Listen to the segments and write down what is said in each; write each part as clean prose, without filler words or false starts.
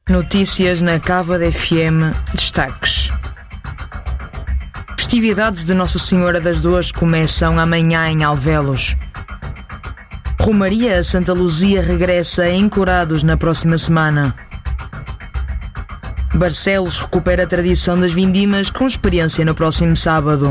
Notícias na Cava de FM. Destaques. Festividades de Nossa Senhora das Dores começam amanhã em Alvelos. Romaria a Santa Luzia regressa em Corados na próxima semana. Barcelos recupera a tradição das vindimas com experiência no próximo sábado.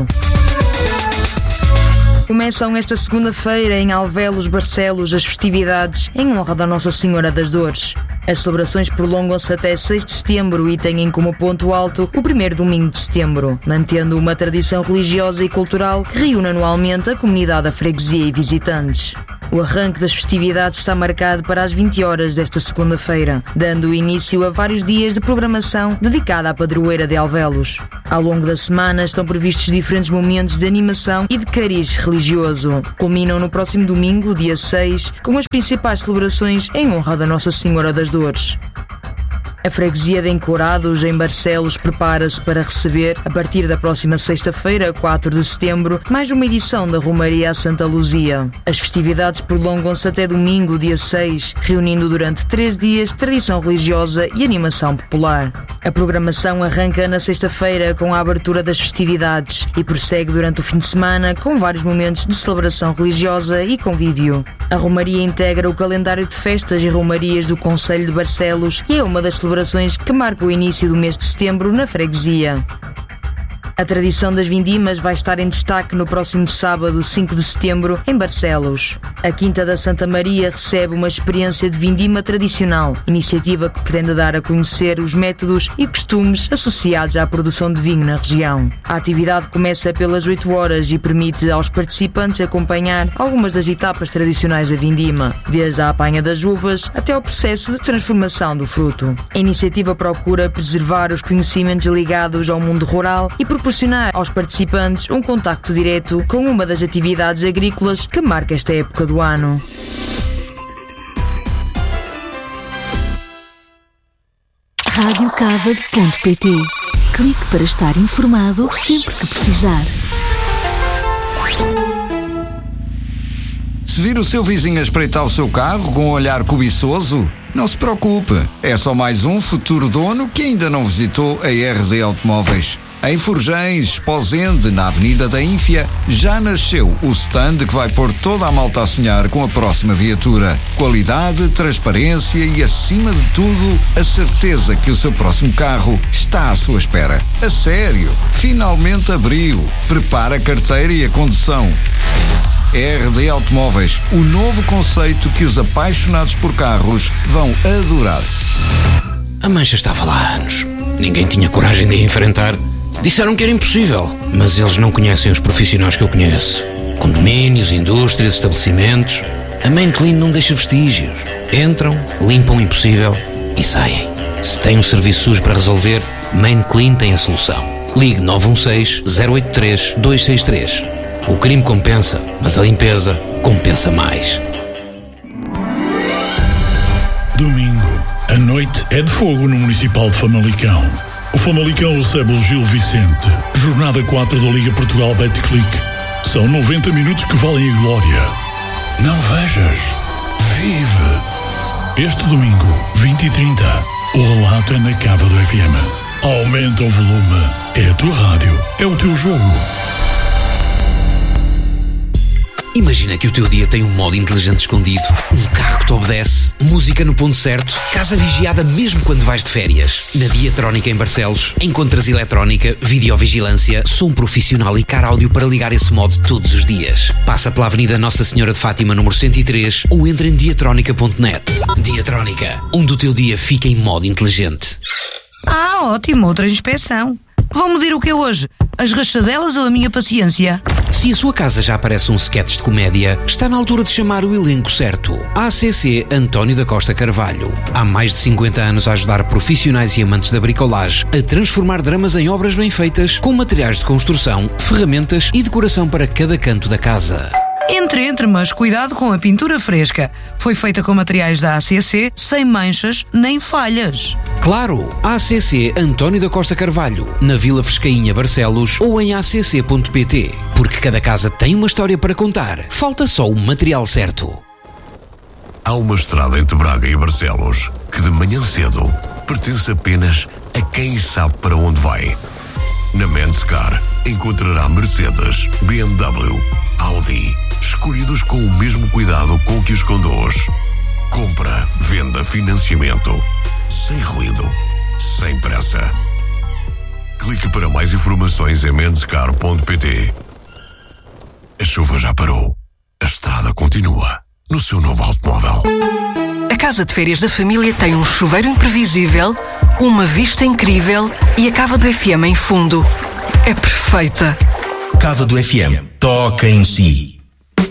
Começam esta segunda-feira em Alvelos, Barcelos, as festividades em honra da Nossa Senhora das Dores. As celebrações prolongam-se até 6 de setembro e têm como ponto alto o primeiro domingo de setembro, mantendo uma tradição religiosa e cultural que reúne anualmente a comunidade da freguesia e visitantes. O arranque das festividades está marcado para as 20 horas desta segunda-feira, dando início a vários dias de programação dedicada à padroeira de Alvelos. Ao longo da semana estão previstos diferentes momentos de animação e de cariz religioso. Culminam no próximo domingo, dia 6, com as principais celebrações em honra da Nossa Senhora das Dores. A freguesia de Encorados, em Barcelos, prepara-se para receber, a partir da próxima sexta-feira, 4 de setembro, mais uma edição da Romaria a Santa Luzia. As festividades prolongam-se até domingo, dia 6, reunindo durante 3 dias tradição religiosa e animação popular. A programação arranca na sexta-feira com a abertura das festividades e prossegue durante o fim de semana com vários momentos de celebração religiosa e convívio. A Romaria integra o calendário de festas e romarias do Concelho de Barcelos e é uma das celebrações que marca o início do mês de setembro na freguesia. A tradição das vindimas vai estar em destaque no próximo sábado, 5 de setembro, em Barcelos. A Quinta da Santa Maria recebe uma experiência de vindima tradicional, iniciativa que pretende dar a conhecer os métodos e costumes associados à produção de vinho na região. A atividade começa pelas 8 horas e permite aos participantes acompanhar algumas das etapas tradicionais da vindima, desde a apanha das uvas até ao processo de transformação do fruto. A iniciativa procura preservar os conhecimentos ligados ao mundo rural e proporcionar aos participantes um contacto direto com uma das atividades agrícolas que marca esta época do ano. radiocava.pt. Clique para estar informado sempre que precisar. Se vir o seu vizinho a espreitar o seu carro com um olhar cobiçoso, não se preocupe. É só mais um futuro dono que ainda não visitou a RD Automóveis. Em Forjães, Esposende, na Avenida da Ínfia, já nasceu o stand que vai pôr toda a malta a sonhar com a próxima viatura. Qualidade, transparência e, acima de tudo, a certeza que o seu próximo carro está à sua espera. A sério, finalmente abriu. Prepara a carteira e a condução. RD Automóveis, o novo conceito que os apaixonados por carros vão adorar. A mancha estava lá há anos. Ninguém tinha coragem de a enfrentar. Disseram que era impossível, mas eles não conhecem os profissionais que eu conheço. Condomínios, indústrias, estabelecimentos. A Main Clean não deixa vestígios. Entram, limpam o impossível e saem. Se tem um serviço sujo para resolver, Main Clean tem a solução. Ligue 916-083-263. O crime compensa, mas a limpeza compensa mais. Domingo. A noite é de fogo no Municipal de Famalicão. O Famalicão recebe o Gil Vicente. Jornada 4 da Liga Portugal Betclic. São 90 minutos que valem a glória. Não vejas. Vive. Este domingo, 20h30, o relato é na Cava do FM. Aumenta o volume. É a tua rádio. É o teu jogo. Imagina que o teu dia tem um modo inteligente escondido, um carro que te obedece, música no ponto certo, casa vigiada mesmo quando vais de férias. Na Diatrónica em Barcelos, encontras eletrónica, videovigilância, som profissional e car áudio para ligar esse modo todos os dias. Passa pela Avenida Nossa Senhora de Fátima, número 103, ou entra em diatrónica.net. Diatrónica, onde o teu dia fica em modo inteligente. Ah, ótimo, outra inspeção. Vão medir o que é hoje? As rachadelas ou a minha paciência? Se a sua casa já parece um sketch de comédia, está na altura de chamar o elenco certo. ACC António da Costa Carvalho. Há mais de 50 anos a ajudar profissionais e amantes da bricolagem a transformar dramas em obras bem feitas, com materiais de construção, ferramentas e decoração para cada canto da casa. Entre, mas cuidado com a pintura fresca. Foi feita com materiais da ACC, sem manchas nem falhas. Claro, ACC António da Costa Carvalho, na Vila Frescainha, Barcelos, ou em acc.pt. Porque cada casa tem uma história para contar. Falta só o material certo. Há uma estrada entre Braga e Barcelos que de manhã cedo pertence apenas a quem sabe para onde vai. Na Menscar encontrará Mercedes, BMW, Audi, escolhidos com o mesmo cuidado com que os conduz. Compra, venda, financiamento, sem ruído, sem pressa. Clique para mais informações em menscar.pt. A chuva já parou. A estrada continua no seu novo automóvel. A casa de férias da família tem um chuveiro imprevisível, uma vista incrível e a cava do FM em fundo. É perfeita. Cava do FM. Toca em si.